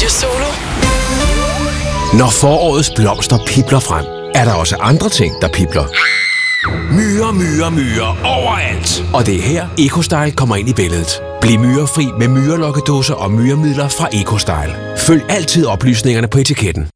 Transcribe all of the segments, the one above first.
Radio Solo. Når forårets blomster pibler frem, er der også andre ting, der pibler. Myrer overalt. Og det er her EcoStyle kommer ind i billedet. Bliv myrefri med myrelokkedåser og myremidler fra EcoStyle. Følg altid oplysningerne på etiketten.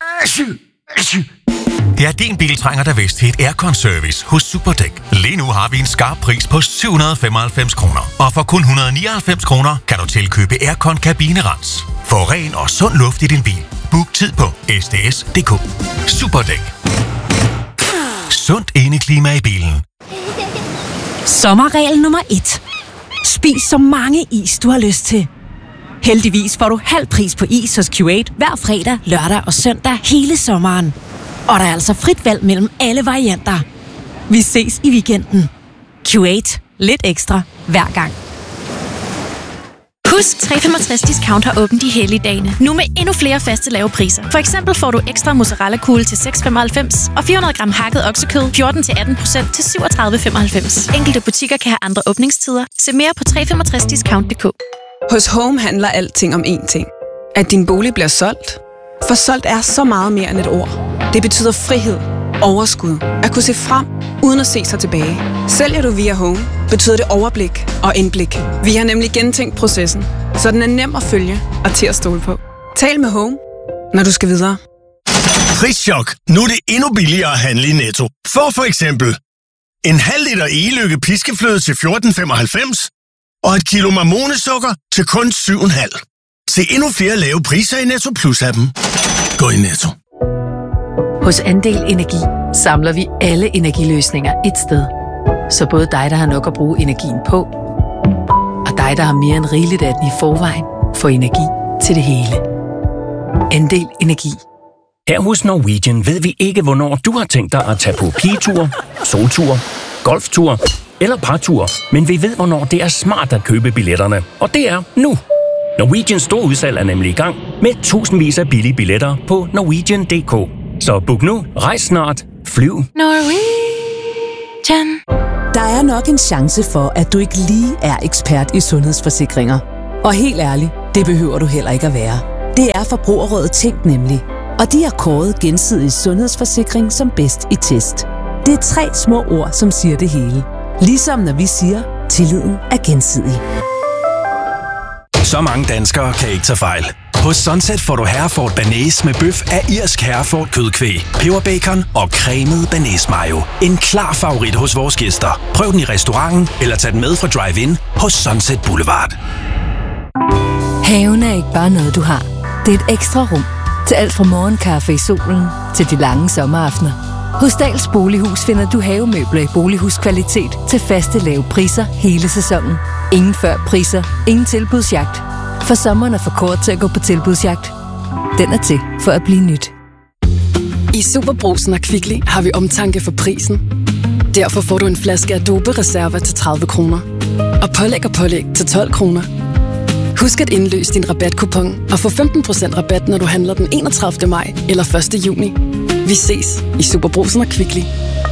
Ja, din bil trænger da vist til et aircon-service hos Superdæk. Lige nu har vi en skarp pris på 795 kroner. Og for kun 199 kroner kan du tilkøbe aircon-kabinerens. Få ren og sund luft i din bil. Book tid på sds.dk. Superdæk. Sundt indeklima i bilen. Sommerregel nummer 1. Spis så mange is, du har lyst til. Heldigvis får du halv pris på is hos Q8 hver fredag, lørdag og søndag hele sommeren. Og der er altså frit valg mellem alle varianter. Vi ses i weekenden. Q8. Lidt ekstra hver gang. Husk, 365 Discount har åbent de hellige dage. Nu med endnu flere faste lave priser. For eksempel får du ekstra mozzarella-kugle til 6,95 og 400 gram hakket oksekød 14-18% til 37,95. Enkelte butikker kan have andre åbningstider. Se mere på 365discount.dk. Hos Home handler alting om én ting. At din bolig bliver solgt. For solgt er så meget mere end et ord. Det betyder frihed, overskud, at kunne se frem, uden at se sig tilbage. Sælger du via Home, betyder det overblik og indblik. Vi har nemlig gentænkt processen, så den er nem at følge og til at stole på. Tal med Home, når du skal videre. Prischok. Nu er det endnu billigere at handle i Netto. For eksempel en halv liter Egeløkke piskefløde til 14,95 og et kilo marmonesukker til kun 7,5. Se endnu flere lave priser i Netto Plus-appen. Gå i Netto. Hos Andel Energi samler vi alle energiløsninger et sted. Så både dig, der har nok at bruge energien på, og dig, der har mere end rigeligt af den i forvejen, får energi til det hele. Andel Energi. Her hos Norwegian ved vi ikke, hvornår du har tænkt dig at tage på pigetur, soltur, golftur eller partur, men vi ved, hvornår det er smart at købe billetterne. Og det er nu. Norwegians store udsalg er nemlig i gang med tusindvis af billige billetter på Norwegian.dk. Så book nu, rejs snart, flyv. Norwegian. Der er nok en chance for, at du ikke lige er ekspert i sundhedsforsikringer. Og helt ærligt, det behøver du heller ikke at være. Det er Forbrugerrådet Tænk nemlig. Og de har kåret gensidig sundhedsforsikring som bedst i test. Det er 3 små ord, som siger det hele. Ligesom når vi siger, tilliden er gensidig. Så mange danskere kan ikke tage fejl. Hos Sunset får du Hereford Bearnaise med bøf af irsk Hereford kødkvæg, peberbacon og cremet bearnaise mayo. En klar favorit hos vores gæster. Prøv den i restauranten eller tag den med fra drive-in hos Sunset Boulevard. Haven er ikke bare noget, du har. Det er et ekstra rum til alt fra morgenkaffe i solen til de lange sommeraftener. Hos Dahls Bolighus finder du havemøbler i bolighuskvalitet til faste lave priser hele sæsonen. Ingen før priser, ingen tilbudsjagt. For sommeren er for kort til at gå på tilbudsjagt. Den er til for at blive nyt. I Superbrugsen og Kvickly har vi omtanke for prisen. Derfor får du en flaske Adobe Reserva til 30 kroner. Og pålæg til 12 kroner. Husk at indløse din rabatkupon og få 15% rabat, når du handler den 31. maj eller 1. juni. Vi ses i Superbrugsen og Kvickly.